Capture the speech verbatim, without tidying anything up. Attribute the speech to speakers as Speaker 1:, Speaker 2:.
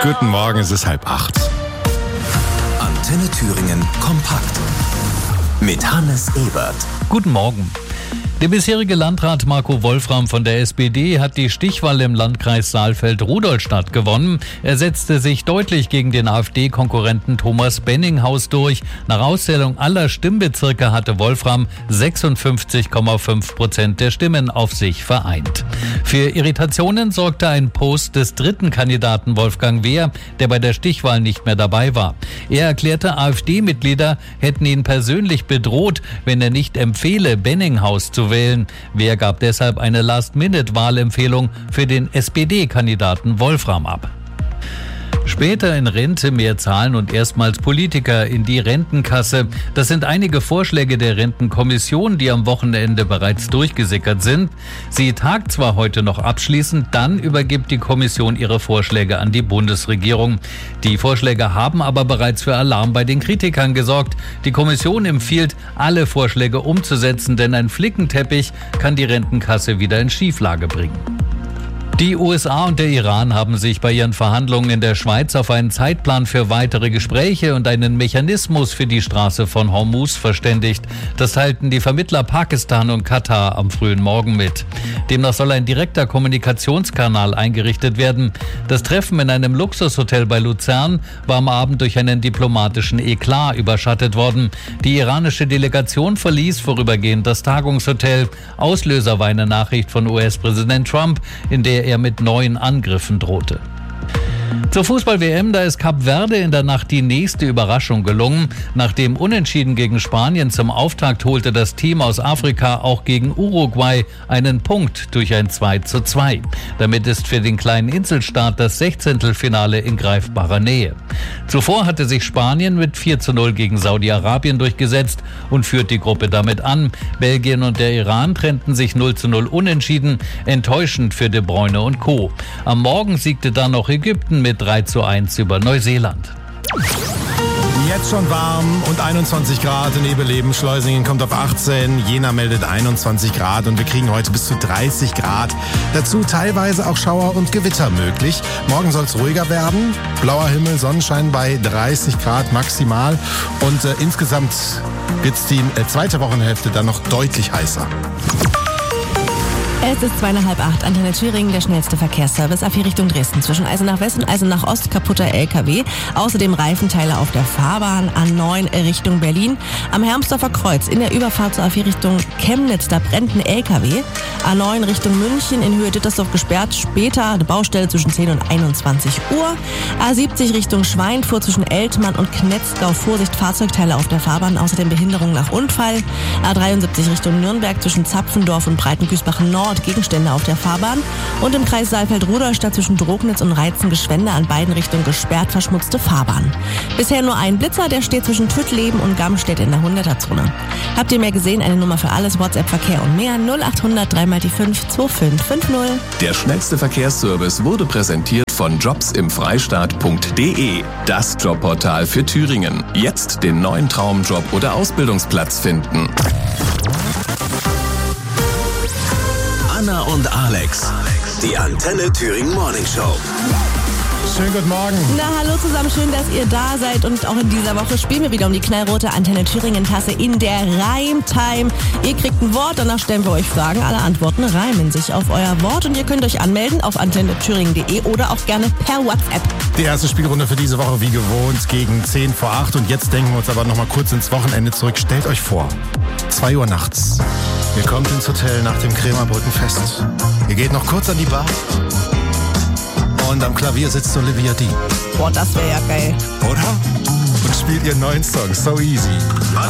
Speaker 1: Guten Morgen, es ist halb acht.
Speaker 2: Antenne Thüringen kompakt mit Hannes Ebert.
Speaker 3: Guten Morgen. Der bisherige Landrat Marco Wolfram von der S P D hat die Stichwahl im Landkreis Saalfeld-Rudolstadt gewonnen. Er setzte sich deutlich gegen den AfD-Konkurrenten Thomas Benninghaus durch. Nach Auszählung aller Stimmbezirke hatte Wolfram sechsundfünfzig Komma fünf Prozent der Stimmen auf sich vereint. Für Irritationen sorgte ein Post des dritten Kandidaten Wolfgang Wehr, der bei der Stichwahl nicht mehr dabei war. Er erklärte, AfD-Mitglieder hätten ihn persönlich bedroht, wenn er nicht empfehle, Benninghaus zu wählen. Wehr gab deshalb eine Last-Minute-Wahlempfehlung für den S P D-Kandidaten Wolfram ab. Später in Rente mehr zahlen und erstmals Politiker in die Rentenkasse. Das sind einige Vorschläge der Rentenkommission, die am Wochenende bereits durchgesickert sind. Sie tagt zwar heute noch abschließend, dann übergibt die Kommission ihre Vorschläge an die Bundesregierung. Die Vorschläge haben aber bereits für Alarm bei den Kritikern gesorgt. Die Kommission empfiehlt, alle Vorschläge umzusetzen, denn ein Flickenteppich kann die Rentenkasse wieder in Schieflage bringen. Die U S A und der Iran haben sich bei ihren Verhandlungen in der Schweiz auf einen Zeitplan für weitere Gespräche und einen Mechanismus für die Straße von Hormuz verständigt. Das teilten die Vermittler Pakistan und Katar am frühen Morgen mit. Demnach soll ein direkter Kommunikationskanal eingerichtet werden. Das Treffen in einem Luxushotel bei Luzern war am Abend durch einen diplomatischen Eklat überschattet worden. Die iranische Delegation verließ vorübergehend das Tagungshotel. Auslöser war eine Nachricht von U S-Präsident Trump, in der er mit neuen Angriffen drohte. Zur Fußball-W M, da ist Kap Verde in der Nacht die nächste Überraschung gelungen. Nach dem Unentschieden gegen Spanien zum Auftakt holte das Team aus Afrika auch gegen Uruguay einen Punkt durch ein zwei zu zwei. Damit ist für den kleinen Inselstaat das Sechzehntelfinale in greifbarer Nähe. Zuvor hatte sich Spanien mit vier zu null gegen Saudi-Arabien durchgesetzt und führt die Gruppe damit an. Belgien und der Iran trennten sich null zu null unentschieden, enttäuschend für De Bruyne und Co. Am Morgen siegte dann noch Ägypten mit drei zu eins über Neuseeland.
Speaker 1: Jetzt schon warm und einundzwanzig Grad in Ebeleben. Schleusingen kommt auf achtzehn, Jena meldet einundzwanzig Grad und wir kriegen heute bis zu dreißig Grad. Dazu teilweise auch Schauer und Gewitter möglich. Morgen soll es ruhiger werden. Blauer Himmel, Sonnenschein bei dreißig Grad maximal. Und äh, insgesamt wird es die äh, zweite Wochenhälfte dann noch deutlich heißer.
Speaker 4: Es ist zweieinhalb acht, Antenne Thüringen, der schnellste Verkehrsservice auf die Richtung Dresden. Zwischen Eisenach West und Eisenach Ost kaputter L K W. Außerdem Reifenteile auf der Fahrbahn A neun Richtung Berlin. Am Hermsdorfer Kreuz in der Überfahrt zur A vier Richtung Chemnitz, da brennt ein L K W. A neun Richtung München in Höhe Dittersdorf gesperrt. Später eine Baustelle zwischen zehn und einundzwanzig Uhr. A siebzig Richtung Schweinfurt zwischen Eltmann und Knetzgau. Vorsicht, Fahrzeugteile auf der Fahrbahn. Außerdem Behinderung nach Unfall. A dreiundsiebzig Richtung Nürnberg zwischen Zapfendorf und Breitengüßbach Nord. Gegenstände auf der Fahrbahn und im Kreis Saalfeld-Rudolstadt zwischen Drognitz und Reitzen-Geschwende an beiden Richtungen gesperrt verschmutzte Fahrbahn. Bisher nur ein Blitzer, der steht zwischen Tüttleben und Gamstedt in der hunderter-Zone. Habt ihr mehr gesehen? Eine Nummer für alles, WhatsApp, Verkehr und mehr null acht hundert drei mal die fünf zwei fünf fünf null.
Speaker 2: Der schnellste Verkehrsservice wurde präsentiert von jobsimfreistaat punkt de, das Jobportal für Thüringen. Jetzt den neuen Traumjob oder Ausbildungsplatz finden. Anna und Alex, die Antenne Thüringen Morning Show.
Speaker 1: Schönen guten Morgen.
Speaker 4: Na, hallo zusammen, schön, dass ihr da seid und auch in dieser Woche spielen wir wieder um die knallrote Antenne Thüringen Tasse in der Reimtime. Ihr kriegt ein Wort, danach stellen wir euch Fragen, alle Antworten reimen sich auf euer Wort und ihr könnt euch anmelden auf antenne thüringen punkt de oder auch gerne per WhatsApp.
Speaker 1: Die erste Spielrunde für diese Woche wie gewohnt gegen zehn vor acht und jetzt denken wir uns aber noch mal kurz ins Wochenende zurück. Stellt euch vor, zwei Uhr nachts. Ihr kommt ins Hotel nach dem Krämerbrückenfest. Ihr geht noch kurz an die Bar. Und am Klavier sitzt Olivia Dean.
Speaker 4: Boah, das wäre ja geil.
Speaker 1: Oder? Und spielt ihren neuen Song, So Easy.